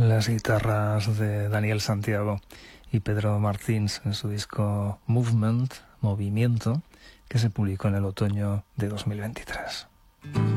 las guitarras de Daniel Santiago y Pedro Martins en su disco Movement, Movimiento, que se publicó en el otoño de 2023.